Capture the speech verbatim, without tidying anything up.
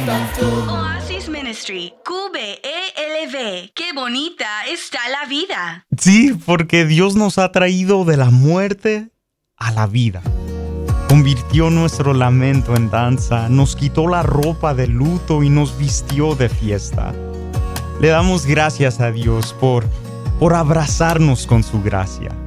Oasis Ministry, Q B E L V. Qué bonita está la vida. Sí, porque Dios nos ha traído de la muerte a la vida. Convirtió nuestro lamento en danza, nos quitó la ropa de luto y nos vistió de fiesta. Le damos gracias a Dios por, por abrazarnos con su gracia.